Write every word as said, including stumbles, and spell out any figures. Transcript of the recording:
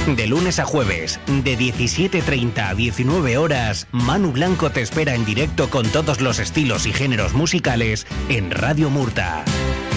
De lunes a jueves, de diecisiete treinta a diecinueve horas, Manu Blanco te espera en directo con todos los estilos y géneros musicales en Radio Murta.